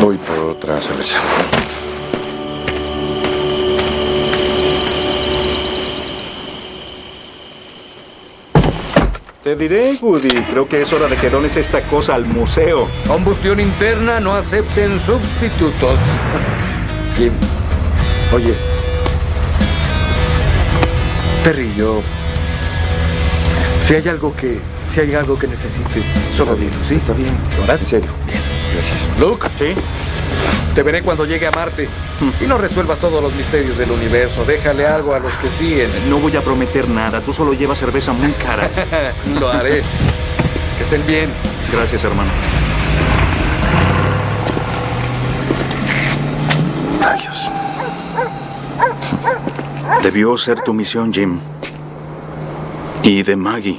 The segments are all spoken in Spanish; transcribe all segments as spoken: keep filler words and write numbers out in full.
Voy por otra cerveza. Te diré, Woody, creo que es hora de que dones esta cosa al museo. Combustión interna, no acepten sustitutos. Jim, oye. Terry, yo... Si hay algo que... Si hay algo que necesites, solo dilo, ¿sí? Está bien. ¿Lo harás? En serio. Bien. Gracias. Luke, ¿Sí? te veré cuando llegue a Marte. Y no resuelvas todos los misterios del universo. Déjale algo a los que siguen. No voy a prometer nada. Tú solo llevas cerveza muy cara. Lo haré. Que estén bien. Gracias, hermano. Rayos. Debió ser tu misión, Jim. Y de Maggie.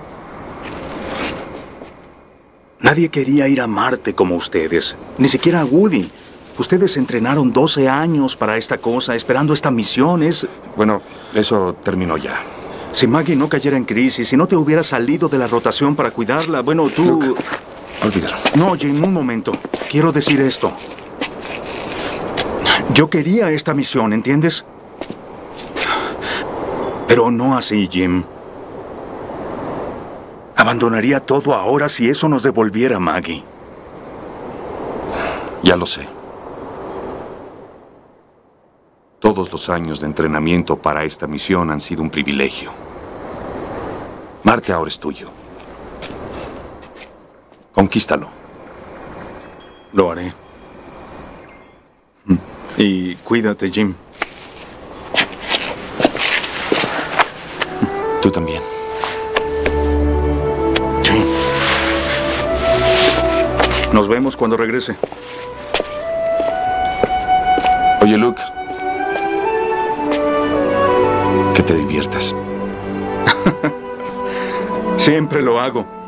Nadie quería ir a Marte como ustedes. Ni siquiera a Woody. Ustedes entrenaron doce años para esta cosa, esperando esta misión. Es... Bueno, eso terminó ya. Si Maggie no cayera en crisis, si no te hubiera salido de la rotación para cuidarla, bueno, tú... Luke, olvídalo. No, Jim, un momento. Quiero decir esto. Yo quería esta misión, ¿entiendes? Pero no así, Jim. Abandonaría todo ahora si eso nos devolviera a Maggie. Ya lo sé. Todos los años de entrenamiento para esta misión han sido un privilegio. Marte ahora es tuyo. Conquístalo. Lo haré. Y cuídate, Jim. Tú también. Sí. Nos vemos cuando regrese. Oye, Luke. Que te diviertas. Siempre lo hago.